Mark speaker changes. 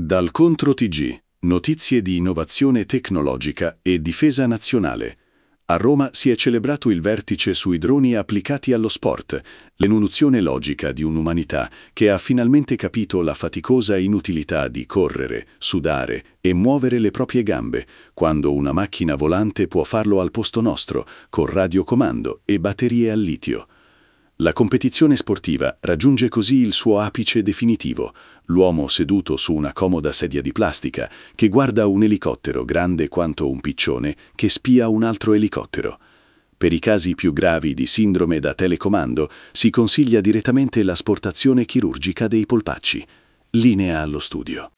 Speaker 1: Dal Contro TG, notizie di innovazione tecnologica e difesa nazionale. A Roma si è celebrato il vertice sui droni applicati allo sport, l'evoluzione logica di un'umanità che ha finalmente capito la faticosa inutilità di correre, sudare e muovere le proprie gambe, quando una macchina volante può farlo al posto nostro, con radiocomando e batterie al litio. La competizione sportiva raggiunge così il suo apice definitivo, l'uomo seduto su una comoda sedia di plastica che guarda un elicottero grande quanto un piccione che spia un altro elicottero. Per i casi più gravi di sindrome da telecomando si consiglia direttamente l'asportazione chirurgica dei polpacci. Linea allo studio.